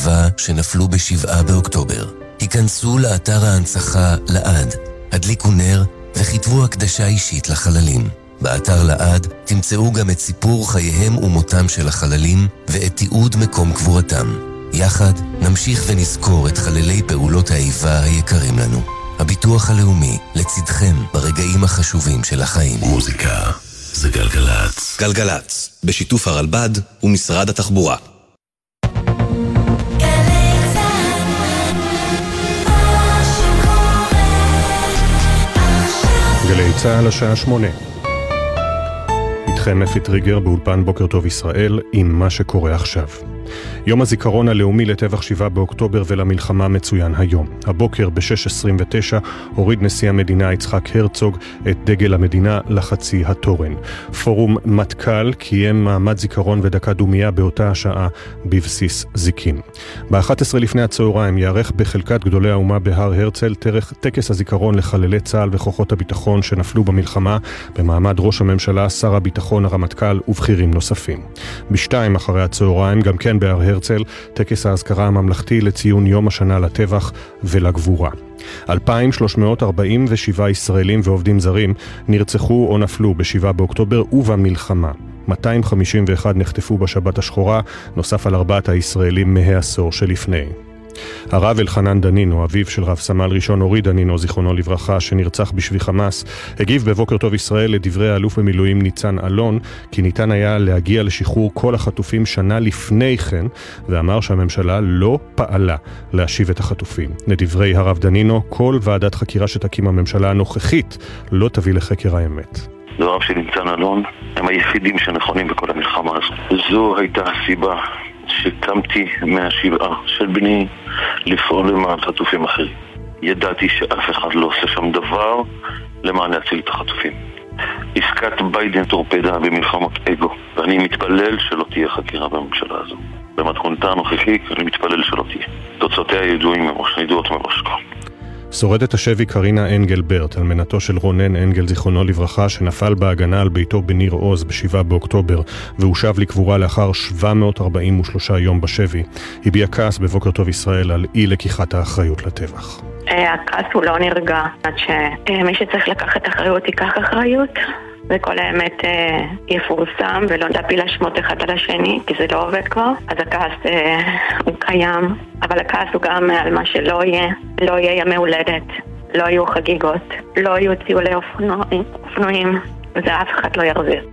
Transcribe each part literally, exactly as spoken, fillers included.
האיבה שנפלו בשבעה באוקטובר. היכנסו לאתר ההנצחה לעד, הדליקו נר וכתבו הקדשה אישית לחללים. באתר לעד תמצאו גם את סיפור חייהם ומותם של החללים ואת תיעוד מקום קבורתם. יחד נמשיך ונזכור את חללי פעולות האיבה היקרים לנו. הביטוח הלאומי לצדכם ברגעים החשובים של החיים. מוזיקה זה גלגלץ. גלגלץ, בשיתוף הרלב"ד ומשרד התחבורה. גלי צהל השעה שמונה. איתכם אפי טריגר באולפן בוקר טוב ישראל עם מה שקורה עכשיו. יום הזיכרון הלאומי לטבח שבעה באוקטובר ולמלחמה מצוין היום. הבוקר ב-שש עשרים ותשע הוריד נשיא המדינה יצחק הרצוג את דגל המדינה לחצי התורן. פורום מטכ"ל קיים מעמד זיכרון ודקה דומייה באותה השעה בבסיס זיקים. ב-אחת עשרה לפני הצהריים יערך בחלקת גדולי האומה בהר הרצל טקס הזיכרון לחללי צה"ל וכוחות הביטחון שנפלו במלחמה במעמד ראש הממשלה, שר הביטחון, הרמטכ"ל ובכירים נוספים. בשתיים אחרי הצהריים גם כן בהר הרצל טקס ההזכרה הממלכתי לציון יום השנה לטבח ולגבורה. אלפיים ושלוש מאות ארבעים ושבעה ישראלים ועובדים זרים נרצחו או נפלו בשבעה באוקטובר ובמלחמה. מאתיים וחמישים ואחת נחטפו בשבת השחורה, נוסף על ארבעת הישראלים מהעשור שלפני. הרב אלחנן דנינו, אביו של רב סמל ראשון אורי דנינו, זיכרונו לברכה, שנרצח בשבי חמאס, הגיב בבוקר טוב ישראל לדברי האלוף במילואים ניצן אלון, כי ניתן היה להגיע לשחרור כל החטופים שנה לפני כן, ואמר שהממשלה לא פעלה להשיב את החטופים. לדברי הרב דנינו, כל ועדת חקירה שתקים הממשלה הנוכחית לא תביא לחקר האמת. דבריו של ניצן אלון הם היחידים שנכונים בכל המלחמה הזו. זו הייתה הסיבה שקמתי מהשבעה של בני לפעול למען חטופים אחרים. ידעתי שאף אחד לא עושה שם דבר למען להציל את החטופים. עסקת ביידן טורפדה במלחמת אגו, ואני מתפלל שלא תהיה חקירה בממשלה הזו. במתכונתה הנוכחית אני מתפלל שלא תהיה. תוצאותיה ידועים מראש, ידועות מראש. שורדת השבי קרינה אנגלברט, אלמנתו של רונן אנגל זיכרונו לברכה, שנפל בהגנה על ביתו בניר עוז בשבעה באוקטובר והושב לקבורה לאחר שבע מאות ארבעים ושלושה יום בשבי, הביע כעס בבוקר טוב ישראל על אי לקיחת האחריות לטבח. הכעס הוא לא נרגע עד שמי שצריך לקחת אחריות ייקח אחריות וכל האמת אה, יפורסם ולא נפיל לשמות אחד על השני, כי זה לא עובד כבר. אז הכעס אה, הוא קיים, אבל הכעס הוא גם על מה שלא יהיה. לא יהיה ימי הולדת, לא יהיו חגיגות, לא יהיו טיולי אופנועים, אופנועים, וזה אף אחד לא יחזיר.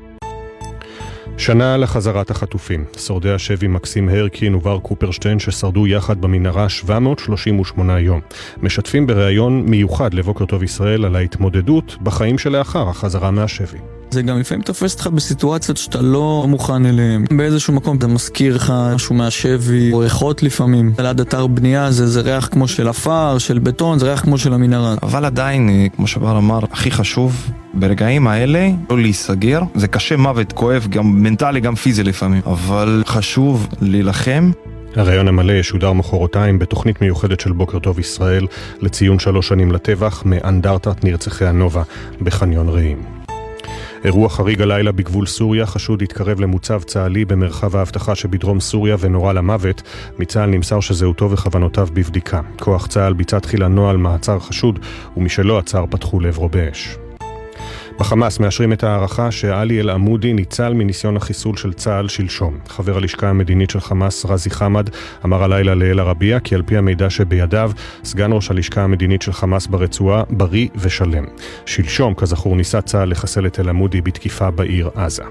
שנה לחזרת החטופים. שורדי השבי מקסים הרקין ובר קופרשטיין ששרדו יחד במנהרה שבע מאות שלושים ושמונה יום. משתפים בראיון מיוחד לבוקר טוב ישראל על ההתמודדות בחיים שלאחר החזרה מהשבי. זה גם לפעמים תופס אותך בסיטואציות שאתה לא מוכן אליהם. באיזשהו מקום אתה מזכיר לך משהו מהשבי, או ריחות לפעמים. ליד אתר בנייה זה, זה ריח כמו של אפר, של בטון, זה ריח כמו של המנהרה. אבל עדיין, כמו שבר אמר, הכי חשוב ברגעים האלה לא להיסגר. זה קשה מוות, כואב, גם מנטלי, גם פיזי לפעמים. אבל חשוב להילחם. הרעיון המלא ישודר מחרתיים בתוכנית מיוחדת של בוקר טוב ישראל לציון שלוש שנים לטבח מאנדרטת נרצחי הנובה בחניון רעים. אירוע חריג הלילה בגבול סוריה, חשוד התקרב למוצב צה"לי במרחב ההבטחה שבדרום סוריה ונורא למוות. מצה"ל נמסר שזהותו וכוונותיו בבדיקה. כוח צה"ל ביצע תחילה נוהל מעצר חשוד, ומשלא עצר פתחו לעברו באש. בחמאס מאשרים את הערכה שעלי אל-עמודי ניצל מניסיון החיסול של צה"ל שלשום. חבר הלשכה המדינית של חמאס רזי חמד אמר הלילה לאל ערבייה כי על פי המידע שבידיו סגן ראש הלשכה המדינית של חמאס ברצועה בריא ושלם. שלשום כזכור ניסה צה"ל לחסל את אל-עמודי בתקיפה בעיר עזה.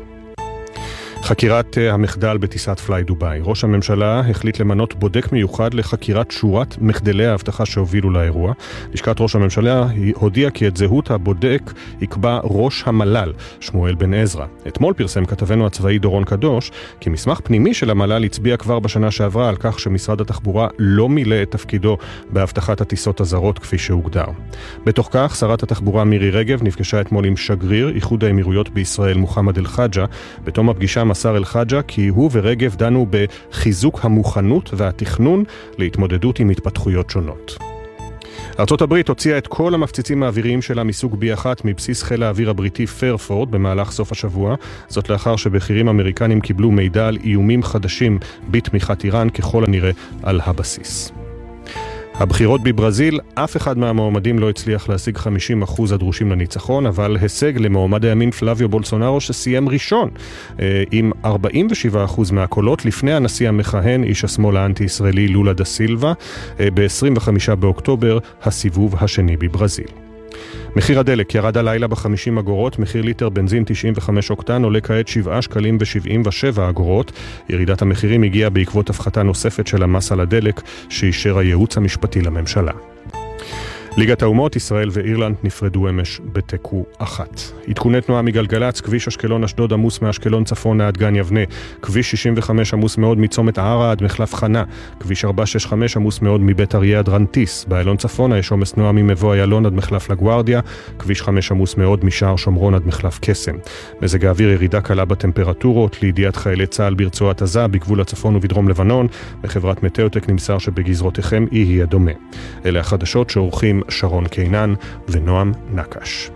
חקירת המחדל בטיסת פליי דוביי. ראש הממשלה החליט למנות בודק מיוחד לחקירת שורת מחדלי ההבטחה שהובילו לאירוע. לשכת ראש הממשלה הודיעה כי את זהות הבודק יקבע ראש המל"ל, שמואל בן עזרא. אתמול פרסם כתבנו הצבאי דורון קדוש כי מסמך פנימי של המל"ל הצביע כבר בשנה שעברה על כך שמשרד התחבורה לא מילא את תפקידו בהבטחת הטיסות הזרות כפי שהוגדר. בתוך כך, שרת התחבורה מירי רגב נפגשה אתמול עם שגריר איחוד האמירויות בישראל מוחמד אל-חג'ה. בתום הפגישה מסר אל-חג'ה כי הוא ורגב דנו בחיזוק המוכנות והתכנון להתמודדות עם התפתחויות שונות. ארצות הברית הוציאה את כל המפציצים האוויריים שלה מסוג בי אחת מבסיס חיל האוויר הבריטי פרפורד במהלך סוף השבוע, זאת לאחר שבכירים אמריקנים קיבלו מידע על איומים חדשים בתמיכת איראן ככל הנראה על הבסיס. הבחירות בברזיל, אף אחד מהמועמדים לא הצליח להשיג חמישים אחוז הדרושים לניצחון, אבל הישג למועמד הימין פלביו בולסונארו שסיים ראשון עם ארבעים ושבעה אחוז מהקולות לפני הנשיא המכהן, איש השמאל האנטי-ישראלי לולה דה סילבה, ב-עשרים וחמישה באוקטובר, הסיבוב השני בברזיל. מחיר הדלק ירד הלילה ב-חמישים אגורות, מחיר ליטר בנזין תשעים וחמש אוקטן עולה כעת שבעה שקלים ו-שבעים ושבע אגורות. ירידת המחירים הגיעה בעקבות הפחתה נוספת של המס על הדלק שאישר הייעוץ המשפטי לממשלה. ליגת האומות, ישראל ואירלנד נפרדו אמש בתיקו אחת. עדכוני תנועה מגלגלץ, כביש אשקלון אשדוד עמוס מאשקלון צפון עד גן יבנה, כביש שישים וחמש עמוס מאוד מצומת הערה עד מחלף חנה, כביש ארבע שש חמש עמוס מאוד מבית אריה עד רנטיס, באלון צפונה יש עומס תנועה ממבוא איילון עד מחלף לגוארדיה, כביש חמש עמוס מאוד משער שומרון עד מחלף קסם. מזג האוויר ירידה קלה בטמפרטורות, לידיעת חיילי צה"ל ברצועת עזה בגבול הצפון ובדרום לבנון, בחברת מטאוטק נמסר שבגזרותיכם יהיה דומה. אלה החדשות שעורכים שרון קינן ונועם נקש.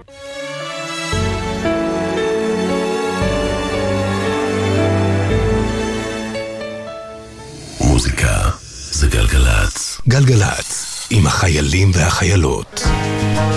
מוזיקה זה גלגלץ. גלגלץ, עם החיילים והחיילות.